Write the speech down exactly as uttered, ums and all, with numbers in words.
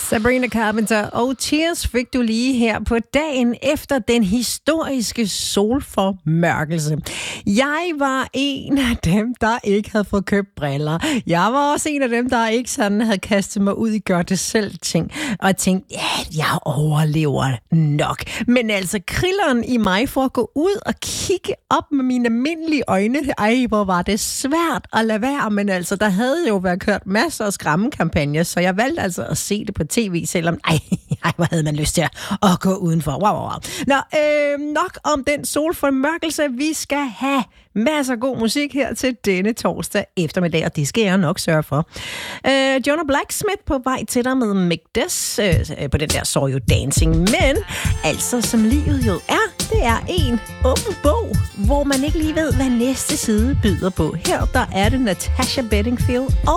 Sabrina Carpenter og Tears fik du lige her på dagen efter den historiske solformørkelse. Jeg var en af dem, der ikke havde fået købt briller. Jeg var også en af dem, der ikke sådan havde kastet mig ud i gør-det-selv-ting og tænkt, ja, jeg overlever nok. Men altså, krilleren i mig for at gå ud og kigge op med mine almindelige øjne, ej, hvor var det svært at lade være, men altså, der havde jo været kørt masser af skræmmekampagner, så jeg valgte altså at se det på tv, selvom, ej, ej, hvor havde man lyst til at gå udenfor. Wow, wow, wow. Nå, øh, nok om den solformørkelse. Vi skal have masser af god musik her til denne torsdag eftermiddag, og det skal jeg nok sørge for. Øh, Jonah Blacksmith på vej til dig med Migdes øh, på den der Saw You Dancing, men altså, som livet jo er, det er en åben bog, hvor man ikke lige ved, hvad næste side byder på. Her der er det Natasha Bedingfield og